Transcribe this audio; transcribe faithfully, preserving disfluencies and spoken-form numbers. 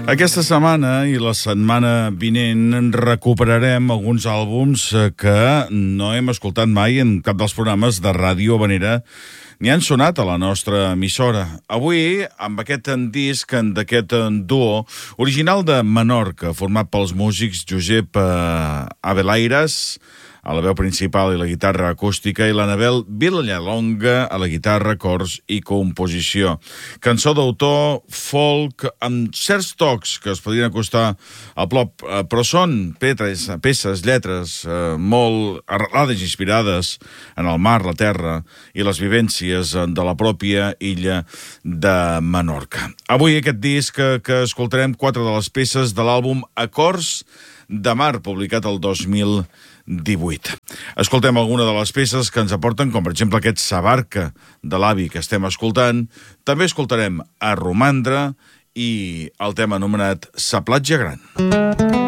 Aquesta setmana i la setmana vinent recuperarem alguns àlbums que no hem escoltat mai en cap dels programes de Ràdio Habanera ni han sonat a la nostra emissora. Avui, amb aquest disc d'aquest duo original de Menorca, format pels músics Josep Abelaires a la veu principal i la guitarra acústica i l'Anabel Villalonga a la guitarra, cors i composició. Cançó d'autor folk amb certs tocs que es podrien acostar al plop, però són peces, peces lletres eh, molt arrelades i inspirades en el mar, la terra i les vivències de la pròpia illa de Menorca. Avui aquest disc que, que escoltarem quatre de les peces de l'àlbum Acords de Mar, publicat el dos mil divuit. Escoltem alguna de les peces que ens aporten, com per exemple aquest Sabarca de l'avi que estem escoltant. També escoltarem A Romandre i el tema anomenat Sa platja gran.